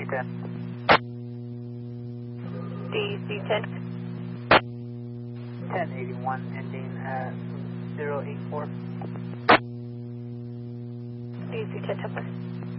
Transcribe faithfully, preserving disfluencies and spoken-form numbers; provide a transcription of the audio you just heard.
C ten. D C ten. ten eighty-one ending at zero eight four. D C ten Template.